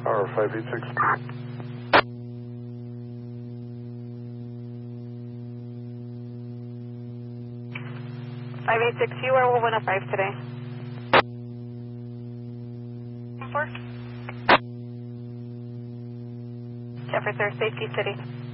Tower 586. 586, you are 115 today. 4. Jefferson, Safety City.